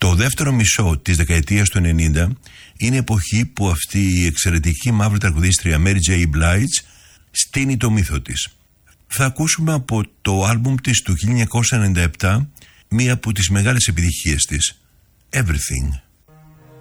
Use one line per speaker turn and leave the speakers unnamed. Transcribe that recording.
Το δεύτερο μισό της δεκαετίας του 90 είναι εποχή που αυτή η εξαιρετική μαύρη τραγουδίστρια Mary J. Blige στείνει το μύθο της. Θα ακούσουμε από το άλμπουμ της του 1997 μία από τις μεγάλες επιτυχίες της, Everything.